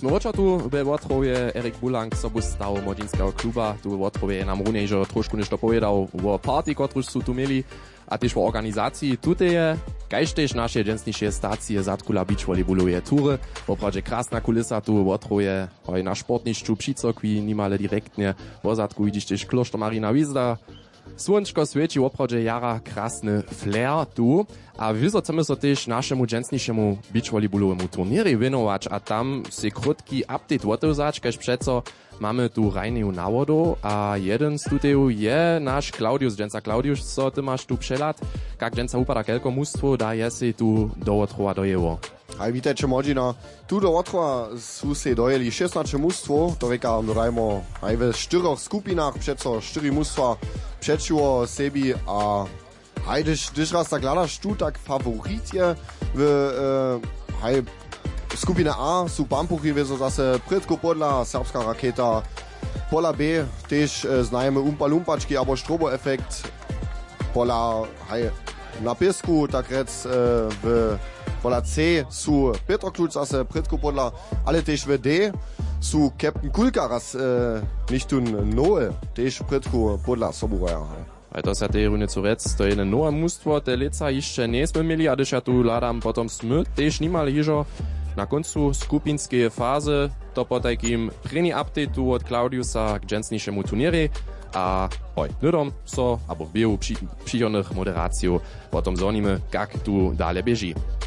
Sme tu we Łotrowie Erik Bulang sobu stał młodzieńskiego kluba. Tu w Łotrowie nam runie, że troszkę niż to powiedział o party, którąż su tu mieli, a też o organizacji. Tutaj kaž też nasze dżęsniejsze stacje zatkula beach volleyballuje tury. Popradzie krasna kulisa tu w Łotrowie, oj na sportniszczu przy cokwi, nimale direktnie. Po zadku widzisz też klosztor Marina Wizda. Słonczko świeci w opradzie jara krasny flair tu, a wy chcemy so też naszemu dżęsniejszemu beach volleyballowemu turniery winować, a tam se krótki update wotozać, kaž przeco mamy tu rajneju nawodu, a jeden z tutejów je nasz Klaudius, dżęca Klaudius, co ty masz tu przelat, jak dżęca upada kelko mustwo, da je se tu do Łotrowa dojeło. Hej, witajcie młodzina. Tu do Łotrowa su se dojeli 16 mustwo, to reka dodajmo hej we 4 skupinach, przeco 4 mustwa przeczyło sebi, a hej, gdyż raz tak gladasz tu tak favoritje hej, skupina A su Bampuchy, wieso zase Prytko Podla, serbska raketa, pola B też znajemy Umpa Lumpaczki, albo Strobo-efekt, pola hej, na Piesku, tak rec w pola C su Petrokluc, zase Prytko Podla, ale też w D su Captain Kulka raz nicht tun Noe, też Prytko Podla sobuwaja. A to se tej runy co rec, to jedno nowe mustwo, te lica jeszcze nie sme mieli, a ja tu ladam potom sme też nimali jeżo na końcu skupinskiej fazy, to po takim první updateu od Klaudiusa k dżęsniejszemu turniery, a oj, nudom so, abo w biegu przychodnych moderacją, potom zonimy, jak tu dalej bieži.